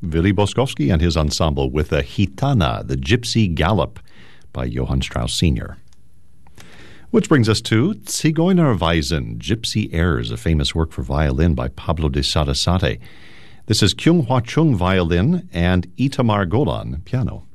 Willy Boskowski and his ensemble with the Gitana, the Gypsy Gallop, by Johann Strauss Sr. Which brings us to Zigeunerweisen, Gypsy Airs, a famous work for violin by Pablo de Sarasate. This is Kyung Hwa Chung violin and Itamar Golan piano.